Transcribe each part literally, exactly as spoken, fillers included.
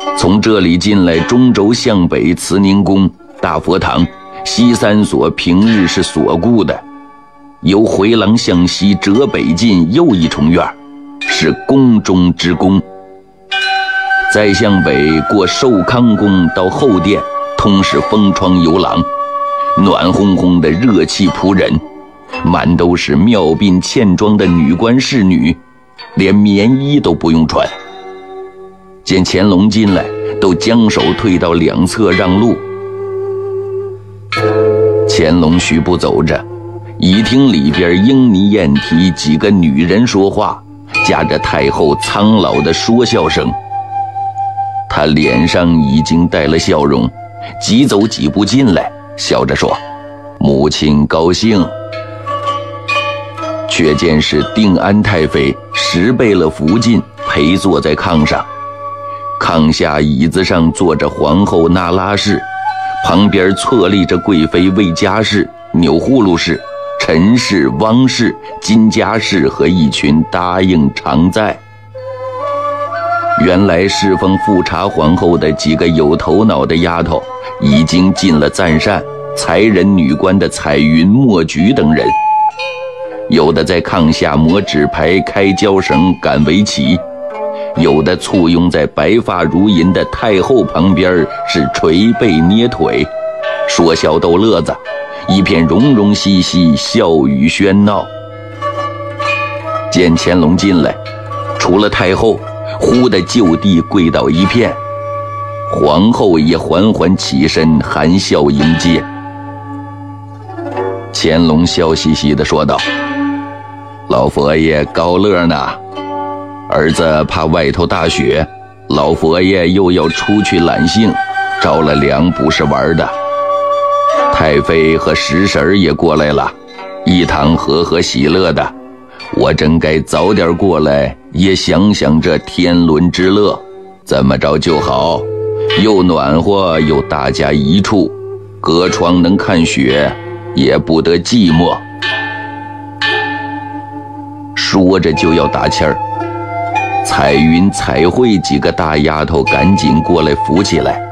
从这里进来，中轴向北，慈宁宫、大佛堂、西三所平日是锁固的，由回廊向西折北进又一重院，是宫中之宫。再向北过寿康宫到后殿，通是风窗游廊，暖烘烘的热气扑人，满都是妙鬓倩妆的女官侍女，连棉衣都不用穿。见乾隆进来，都将手退到两侧让路。乾隆徐步走着，已听里边莺妮燕啼几个女人说话，夹着太后苍老的说笑声。他脸上已经带了笑容，急走几步进来，笑着说：“母亲高兴。”却见是定安太妃石贝勒福晋陪坐在炕上，炕下椅子上坐着皇后那拉氏，旁边错立着贵妃魏佳氏、钮祜禄氏、陈氏、汪氏、金家氏和一群答应常在。原来侍奉富察皇后的几个有头脑的丫头，已经进了赞善、才人女官的彩云、墨菊等人，有的在炕下磨纸牌、开胶绳、赶围棋，有的簇拥在白发如银的太后旁边是捶背捏腿，说笑逗乐子，一片融融熙熙，笑语喧闹。见乾隆进来，除了太后忽地就地跪倒一片，皇后也缓缓起身含笑迎接。乾隆笑嘻嘻地说道：“老佛爷高乐呢，儿子怕外头大雪，老佛爷又要出去揽杏，着了凉不是玩的。太妃和石婶也过来了，一堂和和喜乐的，我真该早点过来，也想想这天伦之乐，怎么着就好，又暖和又大家一处，隔窗能看雪，也不得寂寞。”说着就要打气儿，彩云、彩绘几个大丫头赶紧过来扶起来。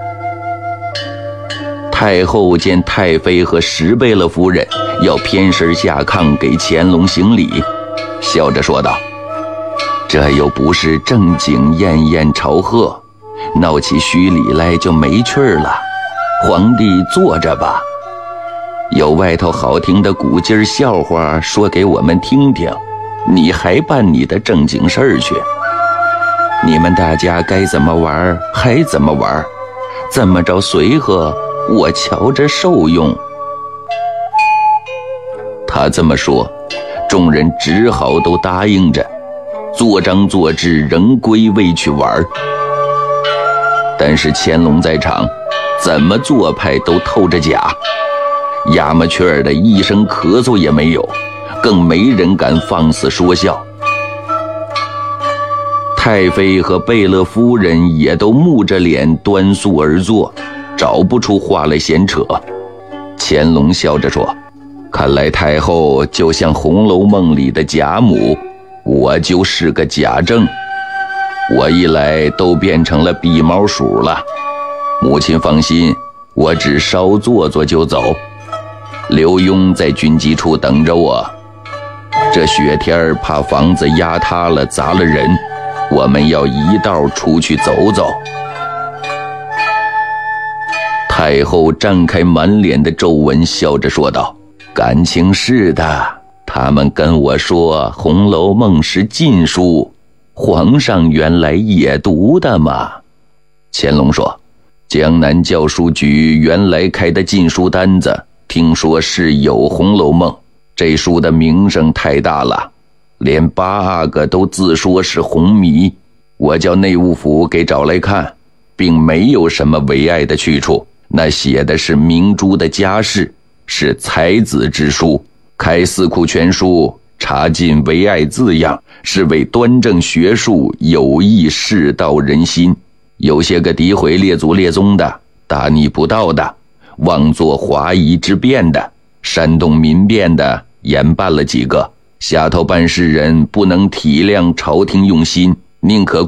太后见太妃和石贝勒夫人要偏身下炕给乾隆行礼，笑着说道：“这又不是正经宴宴朝贺，闹起虚礼来就没趣儿了。皇帝坐着吧，有外头好听的古今笑话说给我们听听，你还办你的正经事儿去。你们大家该怎么玩还怎么玩，怎么着随和，我瞧着受用。”他这么说，众人只好都答应着，做张做智，仍归位去玩。但是乾隆在场，怎么做派都透着假，哑麻雀儿的一声咳嗽也没有，更没人敢放肆说笑。太妃和贝勒夫人也都木着脸端肃而坐，找不出话来闲扯。乾隆笑着说：“看来太后就像《红楼梦》里的贾母，我就是个贾政。我一来都变成了避毛鼠了。母亲放心，我只稍坐坐就走。刘墉在军机处等着我。这雪天怕房子压塌了砸了人，我们要一道出去走走。”太后绽开满脸的皱纹，笑着说道：“感情是的，他们跟我说《红楼梦》是禁书，皇上原来也读的嘛。”乾隆说：“江南教书局原来开的禁书单子，听说是有《红楼梦》，这书的名声太大了，连八阿哥都自说是红迷。我叫内务府给找来看，并没有什么唯爱的去处，那写的是明珠的家事，是才子之书。开四库全书，查尽唯爱字样，是为端正学术，有益世道人心。有些个诋毁列祖列宗的，大逆不道的，妄作华夷之辩的，煽动民变的，严办了几个。下头办事人不能体谅朝廷用心，宁可